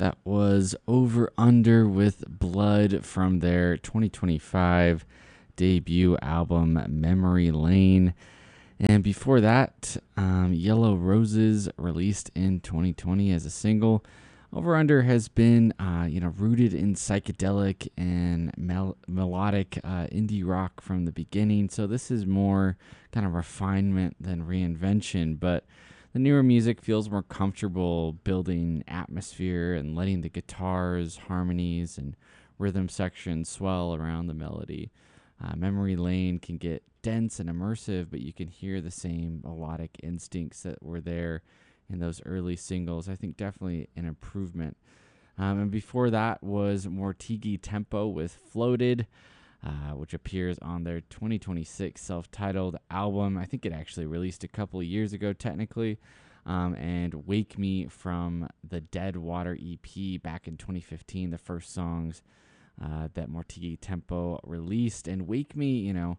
That was Over Under with Blood from their 2025 debut album, Memory Lane. And before that, Yellow Roses, released in 2020 as a single. Over Under has been, rooted in psychedelic and melodic indie rock from the beginning. So this is more kind of refinement than reinvention, but the newer music feels more comfortable building atmosphere and letting the guitars, harmonies, and rhythm sections swell around the melody. Memory Lane can get dense and immersive, but you can hear the same melodic instincts that were there in those early singles. I think definitely an improvement. And before that was Mortigi Tempo with Floated, which appears on their 2026 self-titled album. I think it actually released a couple of years ago, technically. And Wake Me from the Dead Water EP back in 2015, the first songs that Mortigi Tempo released. And Wake Me,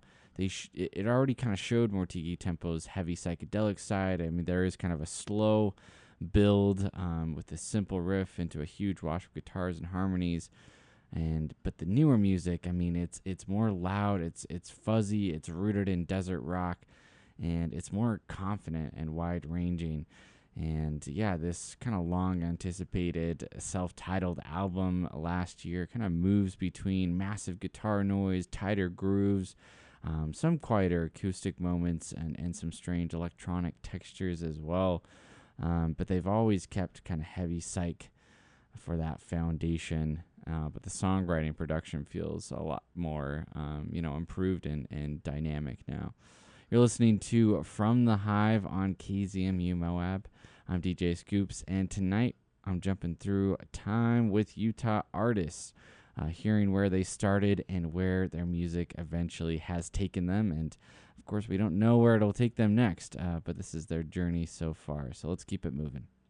it already kind of showed Mortigi Tempo's heavy psychedelic side. I mean, there is kind of a slow build with a simple riff into a huge wash of guitars and harmonies. But the newer music, I mean, it's more loud, it's fuzzy, it's rooted in desert rock, and it's more confident and wide ranging. And yeah, this kind of long anticipated self-titled album last year kind of moves between massive guitar noise, tighter grooves, some quieter acoustic moments, and some strange electronic textures as well. But they've always kept kind of heavy psych for that foundation. But the songwriting production feels a lot more, improved and dynamic now. You're listening to From the Hive on KZMU Moab. I'm DJ Scoops, and tonight I'm jumping through time with Utah artists, hearing where they started and where their music eventually has taken them. And of course, we don't know where it'll take them next, but this is their journey so far. So let's keep it moving.